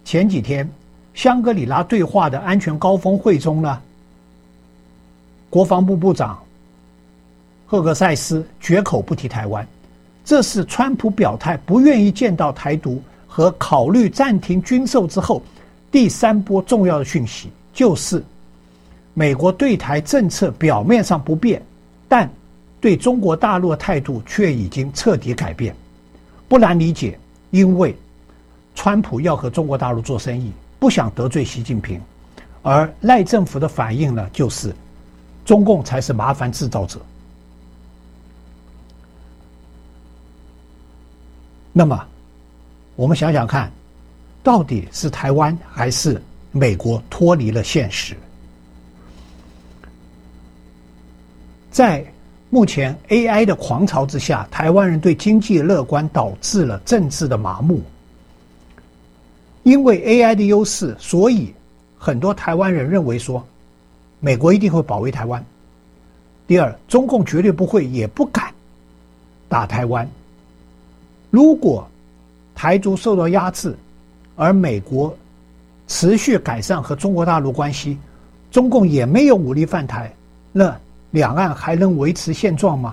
前几天香格里拉对话的安全高峰会中呢，国防部部长赫格塞斯绝口不提台湾，这是川普表态不愿意见到台独和考虑暂停军售之后第三波重要的讯息，就是美国对台政策表面上不变，但对中国大陆的态度却已经彻底改变。不难理解，因为川普要和中国大陆做生意，不想得罪习近平，而赖政府的反应呢，就是中共才是麻烦制造者。那么我们想想看，到底是台湾还是美国脱离了现实？在目前 AI 的狂潮之下，台湾人对经济乐观导致了政治的麻木。因为 AI 的优势，所以很多台湾人认为说美国一定会保卫台湾。第二，中共绝对不会也不敢打台湾。如果台独受到压制，而美国持续改善和中国大陆关系，中共也没有武力犯台，那两岸还能维持现状吗？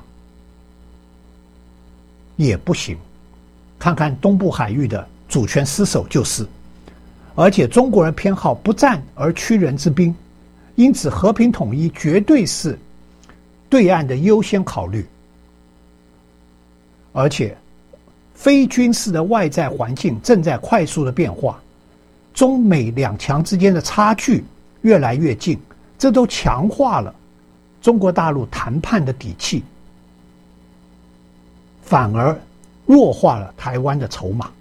也不行。看看东部海域的主权失守就是。而且中国人偏好不战而屈人之兵，因此和平统一绝对是对岸的优先考虑。而且非军事的外在环境正在快速的变化，中美两强之间的差距越来越近，这都强化了中国大陆谈判的底气，反而弱化了台湾的筹码。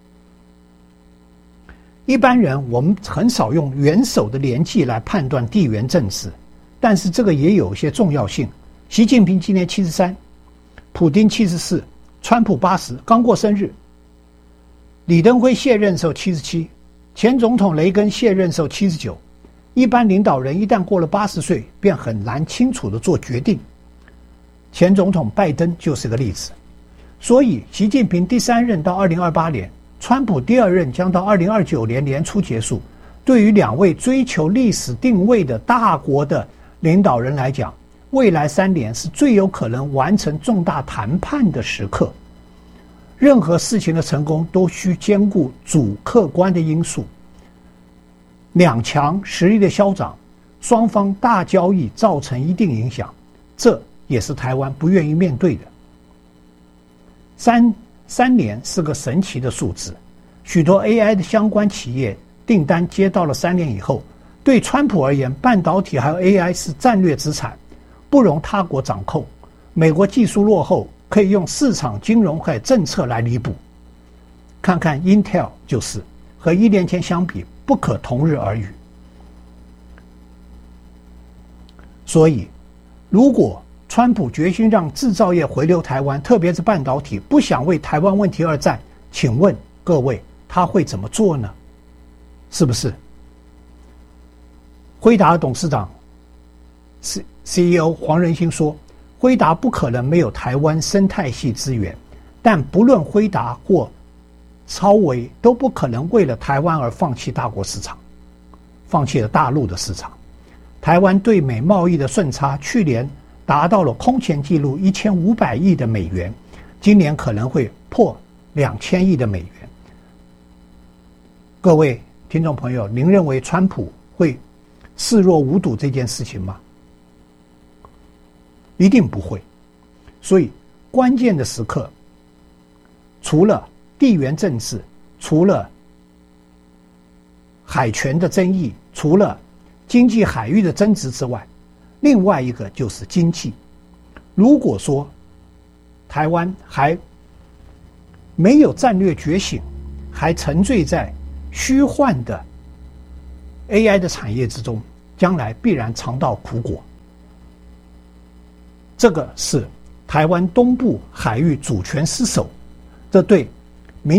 一般人我们很少用元首的年纪来判断地缘政治，但是这个也有一些重要性。习近平今年73，普丁74，川普80，刚过生日。李登辉卸任时候77，前总统雷根卸任时候79。一般领导人一旦过了80岁，便很难清楚地做决定。前总统拜登就是个例子。所以习近平第3任到2028年，川普第2任将到2029年年初结束。对于两位追求历史定位的大国的领导人来讲，未来3年是最有可能完成重大谈判的时刻。任何事情的成功都需兼顾主客观的因素。两强实力的消长，双方大交易造成一定影响，这也是台湾不愿意面对的。三年是个神奇的数字，许多 AI 的相关企业订单接到了3年以后，对川普而言，半导体还有 AI 是战略资产，不容他国掌控。美国技术落后，可以用市场金融和政策来弥补。看看 Intel 就是，和1年前相比，不可同日而语。所以，如果川普决心让制造业回流台湾，特别是半导体，不想为台湾问题而战，请问各位，他会怎么做呢？是不是？辉达董事长 CEO 黄仁兴说，辉达不可能没有台湾生态系资源，但不论辉达或超微都不可能为了台湾而放弃大国市场，放弃了大陆的市场。台湾对美贸易的顺差去年达到了空前纪录1500亿的美元，今年可能会破2000亿的美元。各位听众朋友，您认为川普会视若无睹这件事情吗？一定不会。所以关键的时刻，除了地缘政治，除了海权的争议，除了经济海域的争执之外，另外一个就是经济。如果说台湾还没有战略觉醒，还沉醉在虚幻的 AI 的产业之中，将来必然尝到苦果。这个是台湾东部海域主权失守，这对